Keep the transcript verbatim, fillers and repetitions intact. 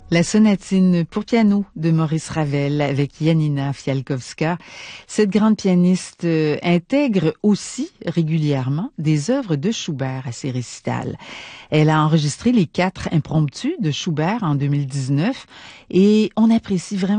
La sonatine pour piano de Maurice Ravel avec Janina Fialkowska. Cette grande pianiste euh, intègre aussi régulièrement des œuvres de Schubert à ses récitals. Elle a enregistré les quatre impromptus de Schubert en deux mille dix-neuf et on apprécie vraiment